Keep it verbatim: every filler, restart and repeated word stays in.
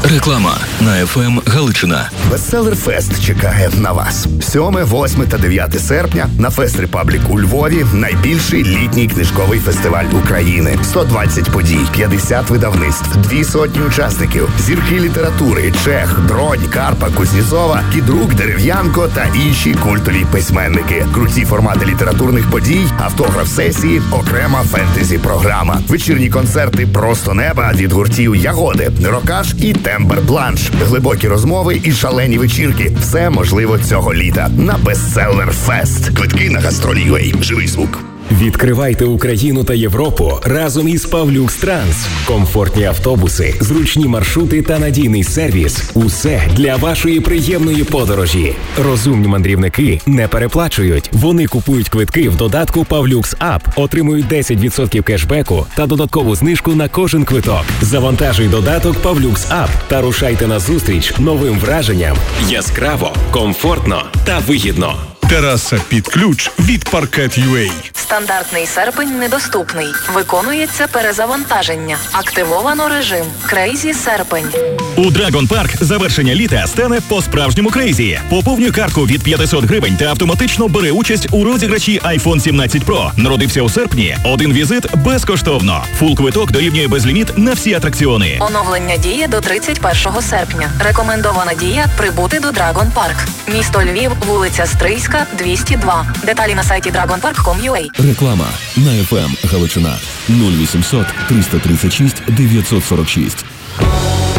Реклама на еф ем Галичина. Бестселер Фест чекає на вас. сьоме, восьме та дев'яте серпня на Фест Репаблік у Львові найбільший літній книжковий фестиваль України. сто двадцять подій, п'ятдесят видавництв, дві сотні учасників, зірки літератури, Чех, Дронь, Карпа, Кузнєцова, Кідрук, Дерев'янко та інші культові письменники. Круті формати літературних подій, автограф-сесії, окрема фентезі-програма. Вечірні концерти «Просто неба» від гуртів Ягоди, Рокаш і Тембер Бланш. Глибокі розмови і шалені вечірки. Все можливо цього літа на Бестселер Фест. Квитки на Гастролі.ua. Живий звук. Відкривайте Україну та Європу разом із Павлюкс Транс. Комфортні автобуси, зручні маршрути та надійний сервіс – усе для вашої приємної подорожі. Розумні мандрівники не переплачують. Вони купують квитки в додатку Павлюкс Ап, отримують десять відсотків кешбеку та додаткову знижку на кожен квиток. Завантажуй додаток Павлюкс Ап та рушайте на зустріч новим враженням. Яскраво, комфортно та вигідно. Тераса під ключ від Паркет.ua. Стандартний серпень недоступний. Виконується перезавантаження. Активовано режим. Крейзі серпень. У Драгон Парк завершення літа стане по-справжньому крейзі. Поповнюй картку від п'ятсот гривень та автоматично бери участь у розіграші айфон сімнадцять про. Народився у серпні? Один візит безкоштовно. Фул квиток дорівнює безліміт на всі атракціони. Оновлення діє до тридцять першого серпня. Рекомендована дія – прибути до Драгон Парк. Місто Львів, вулиця Стрийська, двісті два. Деталі на сайті драгон парк крапка ком крапка ю а. Реклама на еф ем Галичина. нуль вісімсот триста тридцять шість дев'ятсот сорок шість.